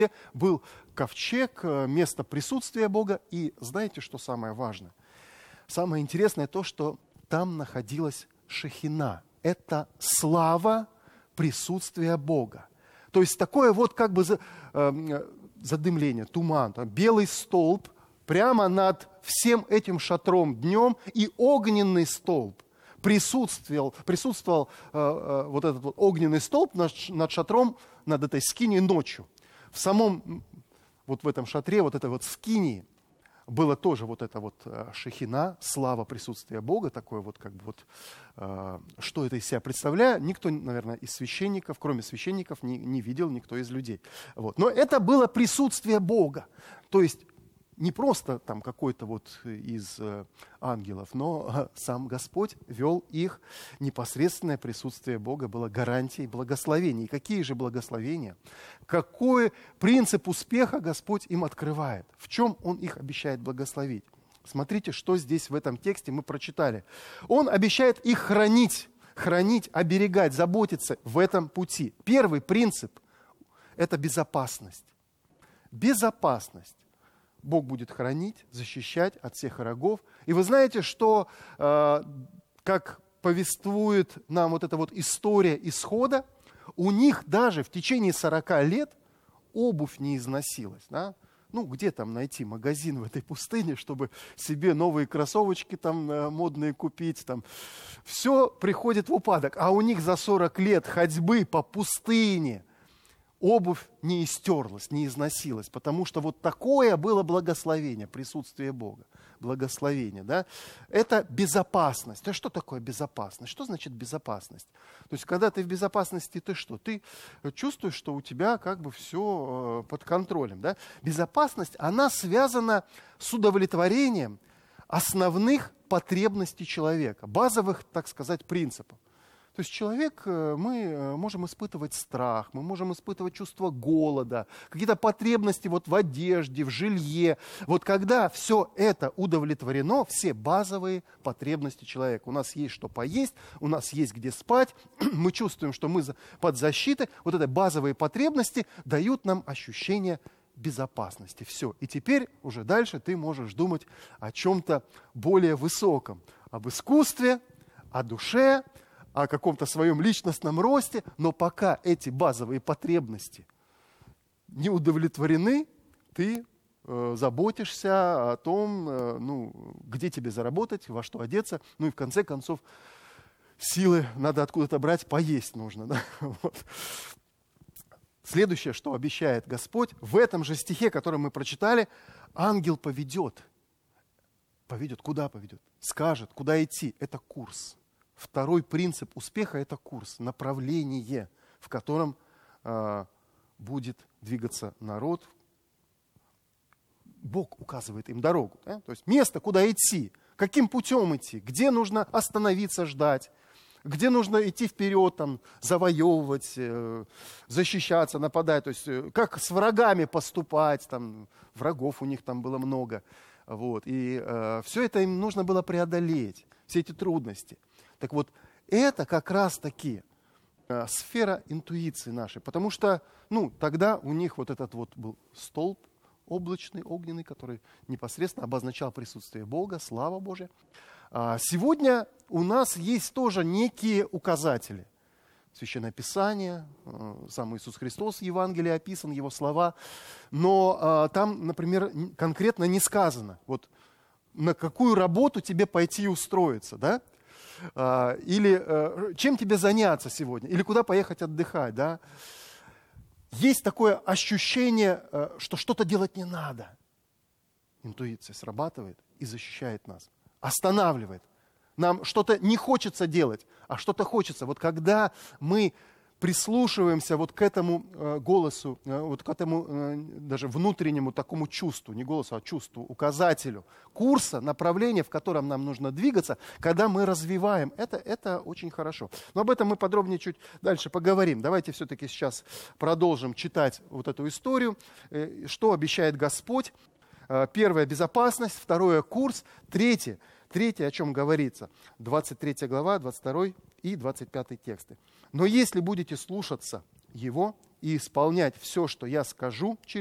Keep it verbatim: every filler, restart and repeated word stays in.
был ковчег, место присутствия Бога. И знаете, что самое важное? Самое интересное то, что там находилась шехина. Это слава присутствия Бога. То есть такое вот как бы задымление, туман, белый столб прямо над всем этим шатром днем, и огненный столб присутствовал, присутствовал э, э, вот этот вот огненный столб над, над шатром, над этой скинией ночью. В самом, вот в этом шатре, вот этой вот скинии, было тоже вот эта вот шехина, слава присутствия Бога, такое вот как бы вот, э, что это из себя представляет, никто, наверное, из священников, кроме священников, не, не видел, никто из людей. Вот. Но это было присутствие Бога, то есть не просто там какой-то вот из э, ангелов, но э, сам Господь вел их, непосредственное присутствие Бога было гарантией благословений. И какие же благословения? Какой принцип успеха Господь им открывает? В чем Он их обещает благословить? Смотрите, что здесь в этом тексте мы прочитали. Он обещает их хранить, хранить, оберегать, заботиться в этом пути. Первый принцип – это безопасность. Безопасность. Бог будет хранить, защищать от всех врагов. И вы знаете, что, э, как повествует нам вот эта вот история исхода, у них даже в течение сорока лет обувь не износилась. Да? Ну, где там найти магазин в этой пустыне, чтобы себе новые кроссовочки там э, модные купить? Там. Все приходит в упадок. А у них за сорок лет ходьбы по пустыне обувь не истерлась, не износилась, потому что вот такое было благословение, присутствие Бога, благословение, да? Это безопасность. А что такое безопасность? Что значит безопасность? То есть, когда ты в безопасности, ты что? Ты чувствуешь, что у тебя как бы все под контролем, да? Безопасность, она связана с удовлетворением основных потребностей человека, базовых, так сказать, принципов. То есть человек, мы можем испытывать страх, мы можем испытывать чувство голода, какие-то потребности вот в одежде, в жилье. Вот когда все это удовлетворено, все базовые потребности человека. У нас есть что поесть, у нас есть где спать, мы чувствуем, что мы под защитой. Вот эти базовые потребности дают нам ощущение безопасности. Все. И теперь уже дальше ты можешь думать о чем-то более высоком, об искусстве, о душе, о каком-то своем личностном росте, но пока эти базовые потребности не удовлетворены, ты э, заботишься о том, э, ну, где тебе заработать, во что одеться, ну и в конце концов силы надо откуда-то брать, поесть нужно. Да? Вот. Следующее, что обещает Господь, в этом же стихе, который мы прочитали, ангел поведет. Поведет, куда поведет? Скажет, куда идти. Это курс. Второй принцип успеха – это курс, направление, в котором э, будет двигаться народ. Бог указывает им дорогу. Да? То есть место, куда идти, каким путем идти, где нужно остановиться, ждать, где нужно идти вперед, там, завоевывать, э, защищаться, нападать. То есть э, как с врагами поступать, там, врагов у них там было много. Вот. И э, все это им нужно было преодолеть, все эти трудности. Так вот, это как раз-таки э, сфера интуиции нашей, потому что, ну, тогда у них вот этот вот был столб облачный, огненный, который непосредственно обозначал присутствие Бога, слава Божия. А сегодня у нас есть тоже некие указатели. Священное Писание, э, сам Иисус Христос в Евангелии описан, Его слова, но э, там, например, конкретно не сказано, вот на какую работу тебе пойти и устроиться, да? Или чем тебе заняться сегодня, или куда поехать отдыхать, да? Есть такое ощущение, что что-то делать не надо. Интуиция срабатывает и защищает нас, останавливает. Нам что-то не хочется делать, а что-то хочется. Вот когда мы прислушиваемся вот к этому э, голосу, э, вот к этому э, даже внутреннему такому чувству, не голосу, а чувству, указателю курса, направления, в котором нам нужно двигаться, когда мы развиваем, это, это очень хорошо. Но об этом мы подробнее чуть дальше поговорим. Давайте все-таки сейчас продолжим читать вот эту историю, э, что обещает Господь. Э, первое – безопасность, второе – курс, третье – Третье, о чем говорится, двадцать третья глава, двадцать второй и двадцать пятый тексты. «Но если будете слушаться Его и исполнять все, что я скажу через